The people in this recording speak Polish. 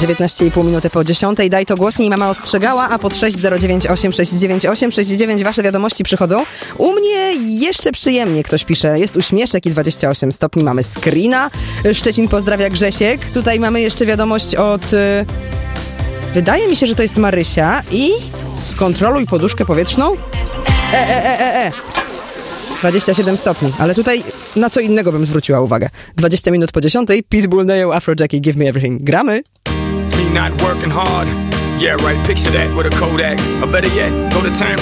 19,5 minuty po 10. Daj to głośniej, mama ostrzegała, a pod 609869869 wasze wiadomości przychodzą. U mnie jeszcze przyjemnie, ktoś pisze. Jest uśmieszek i 28 stopni, mamy screena. Szczecin pozdrawia Grzesiek. Tutaj mamy jeszcze wiadomość od... Wydaje mi się, że to jest Marysia i skontroluj poduszkę powietrzną. 27 stopni, ale tutaj na co innego bym zwróciła uwagę. 20 minut po 10. Pitbull, Neo, Afrojack i Give Me Everything. Gramy. Me not working hard. Yeah, right, picture that with a Kodak. Or better yet, go to terms